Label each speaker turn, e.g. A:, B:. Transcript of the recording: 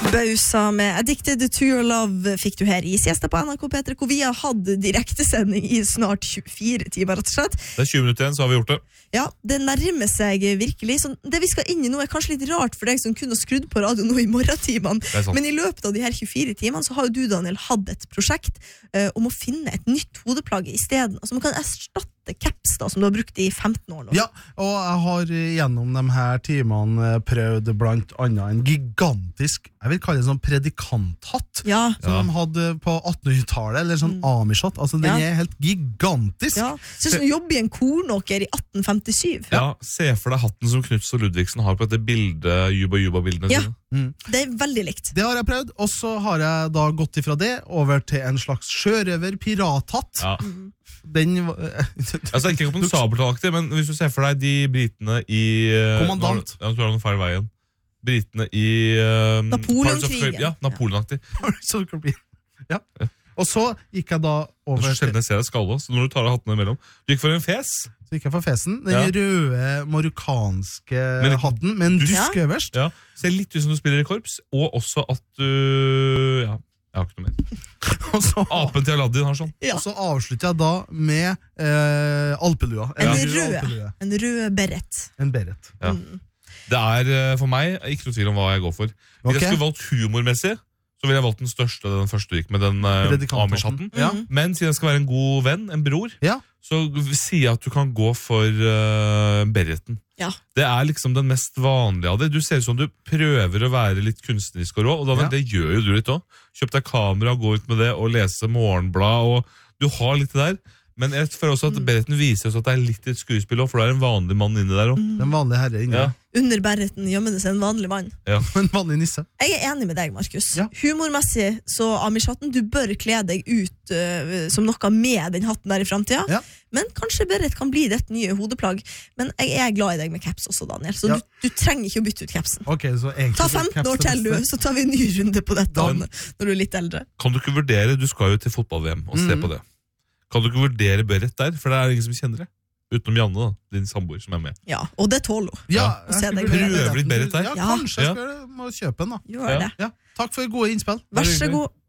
A: Bausa med Addicted to Your Love fikk du her i siesta på NRK P3, hvor vi har hatt direktesending i snart 24 timer, rett og slett.
B: Det 20 minutter igjen, så har vi gjort det.
A: Ja, det nærmer seg virkelig. Så det vi skal inn i nå er kanskje litt rart for deg som kunne skrudd på radio nå i morgentimene. Men i løpet av de her 24 timene så har jo du, Daniel, hatt et prosjekt om å finne et nytt hodeplagg i stedet. Altså man kan erstatte caps da, som du har brukt i 15 år nå.
C: Ja, og jeg har gjennom de her timene prøvd blant annet en gigantisk, jeg vil kalle det sånn predikanthatt, som de hadde på 1800-tallet, eller sånn Amish-hatt. Altså, den er helt gigantisk.
A: Ja, så du jobber i en kornåker i 1857.
B: Ja, se for deg hatten som Knutsen og Ludvigsen har på dette bildet, Juba-Juba-bildene sine.
A: Det er veldig likt.
C: Det har jeg prøvd, og så har jeg da gått ifra det over til en slags sjørøver-pirathatt.
B: Ja.
C: Den
B: altså ikke kompensabeltaktig, men hvis du ser for deg de britene i
C: Kommandant.
B: Ja, du har den feil veien. Britene i
A: Napoleonkrigen.
B: Ja, Napoleonaktig.
C: Ja. Og så gikk jeg da over
B: det er så sjelden jeg ser deg skalle, så når du tar av hattene imellom. Du gikk for en fes.
C: Så gikk jeg for fesen. Den røde marokkanske hatten med en dusk øverst.
B: Ja, ser litt ut som du spiller i korps, og også at du... Ja, jeg har ikke noe mer. Apen til Aladdin har sånn.
C: Og så avslutter jeg da med alpelua.
A: En rød beret.
C: En beret.
B: Ja. Det er for meg ikke noe tvil om hva jeg går for. Hvis jeg skulle valgt humormessig, så ville jeg valgt den største, den første du gikk med, den Amish-hatten. Men siden jeg skal være en god venn, en bror, så sier jeg at du kan gå for bereten. Det er liksom den mest vanlige av det. Du ser ut som du prøver å være litt kunstnerisk og rå, og det gjør jo du litt også. Kjøp deg kamera, gå ut med det og lese morgenblad, og du har litt det der. Men jeg føler også at bereten viser oss at det er litt et skuespill også, for det er en vanlig mann inni der også.
C: Den vanlige herre inni.
A: Under bereten gjemmer det seg en vanlig mann.
C: En vanlig nisse.
A: Jeg er enig med deg, Markus. Humormessig, så Amish-hatten, du bør kle deg ut som noe med den hatten der i fremtiden. Men kanskje beret kan bli ditt nye hodeplagg. Men jeg er glad i deg med caps også, Daniel. Så du trenger ikke å bytte ut capsen. Ta 15 år til, du, så tar vi en ny runde på dette når du er litt eldre.
B: Kan du ikke vurdere, du skal jo til fotball-VM og se på det. Kan du ikke vurdere beret der? For det er ingen som kjenner det. Utenom Janne, da, din samboer som er med.
A: Ja, og det tåler hun.
B: Prøver litt beret der.
C: Ja, kanskje jeg må kjøpe den da.
A: Gjør det.
C: Takk for gode innspill.
A: Vær så god.